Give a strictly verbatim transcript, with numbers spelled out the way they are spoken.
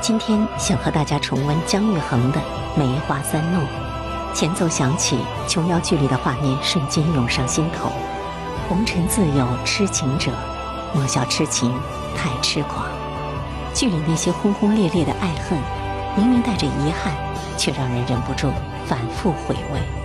今天想和大家重温姜育恒的《梅花三弄》，前奏响起，琼瑶剧里的画面瞬间涌上心头。红尘自有痴情者，莫笑痴情太痴狂。剧里那些轰轰烈烈的爱恨，明明带着遗憾，却让人忍不住反复回味。